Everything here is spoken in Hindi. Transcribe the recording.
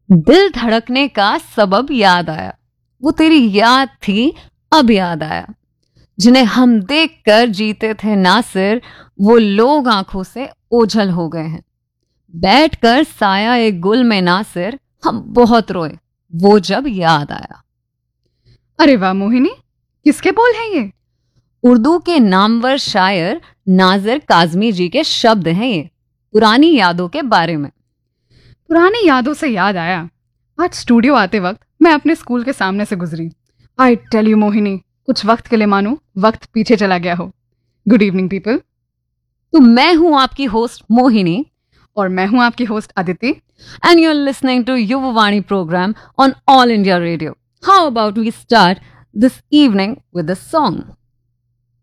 दिल धड़कने का सबब याद आया, वो तेरी याद थी अब याद आया। जिन्हें हम देख कर जीते थे नासिर, वो लोग आंखों से ओझल हो गए हैं। बैठकर साया एक गुल में नासिर, हम बहुत रोए वो जब याद आया। अरे वाह मोहिनी, किसके बोल हैं ये? उर्दू के नामवर शायर नाजिर काजमी जी के शब्द हैं ये, पुरानी यादों के बारे में। पुरानी यादों से याद आया, आज स्टूडियो आते वक्त मैं अपने स्कूल के सामने से गुजरी। आई टेल यू मोहिनी, कुछ वक्त के लिए मानो वक्त पीछे चला गया हो। Good evening people. तो मैं हूं आपकी होस्ट मोहिनी और मैं हूं आपकी host Aditi, and you're listening to Yuvavani program on All India Radio. How about we start this evening with a song?